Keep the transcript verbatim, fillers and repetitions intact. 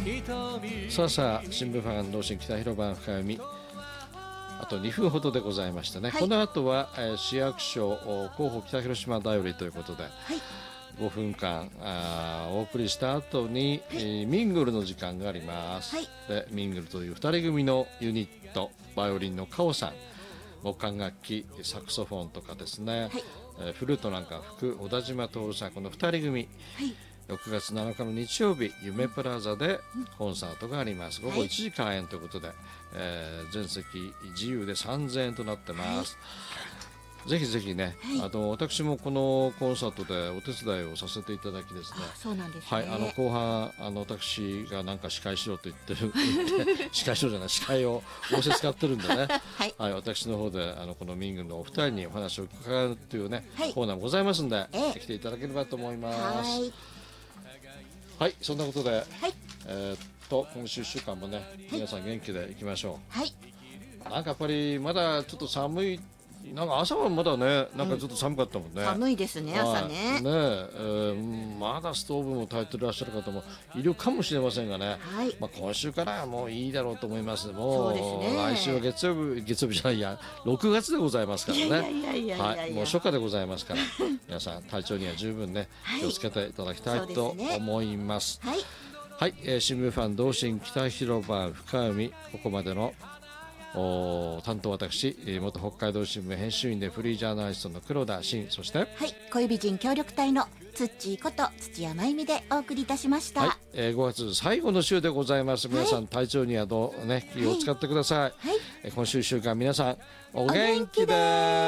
さあさあ、新聞ファン同心北広場深読み、あとにふんほどでございましたね、はい、この後は、えー、市役所広報北広島だよりということで、はい、ごふんかんあお送りした後に、はい、えー、ミングルの時間があります、はい、でミングルというふたり組のユニット、バイオリンのカオさん、木管楽器サクソフォンとかですね、はい、えー、フルートなんか吹く小田島徹さん、このふたり組、はい、ろくがつなのかの日曜日、夢プラザでコンサートがあります。午後いちじ開演ということで、はい、えー、全席自由でさんぜんえんとなってます、はい、ぜひぜひね、はい、あの私もこのコンサートでお手伝いをさせていただきですね、 あ、そうなんですね、 はい、あの後半あの私がなんか司会しろと言ってる司会しろじゃない司会を仰せ使ってるんでね、はい、はい、私の方であのこのミングのお二人にお話を伺うというね、はい、コーナーもございますんで、えー、来ていただければと思います。はいはい、そんなことで、はい、えー、っと今週いっしゅうかんもね、はい、皆さん元気でいきましょう。はい、なんかやっぱりまだちょっと寒い、なんか朝はまだね、なんかちょっと寒かったもんね、うん、 寒いですね、朝ね、 ねえ、えー、まだストーブも焚いてらっしゃる方もいるかもしれませんがね、はい、まあ、今週からはもういいだろうと思います。もう、そうですね、来週は月曜日、月曜日じゃないやろくがつでございますからね、はい、もう初夏でございますから皆さん体調には十分ね、気をつけていただきたいと思います。はい、はい、えー、新聞ファン同心北広場深読み、ここまでの担当私、元北海道新聞編集員でフリージャーナリストの黒田真、そして、はい、 小指人協力隊のつっちーこと土屋真由美でお送りいたしました。はい、 えー、ごがつ最後の週でございます。皆さん、はい、体調にはどう、ね、気を使ってください。はいはい、今週いっしゅうかん皆さんお元気です。